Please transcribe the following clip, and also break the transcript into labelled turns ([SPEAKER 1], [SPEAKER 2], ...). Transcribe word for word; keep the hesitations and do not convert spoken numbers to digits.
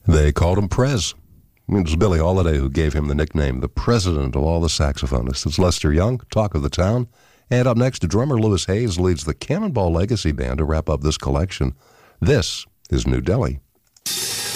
[SPEAKER 1] They called him Prez. I mean, it was Billie Holiday who gave him the nickname, the president of all the saxophonists. It's Lester Young, talk of the town. And up next, drummer Louis Hayes leads the Cannonball Legacy Band to wrap up this collection. This is New Delhi.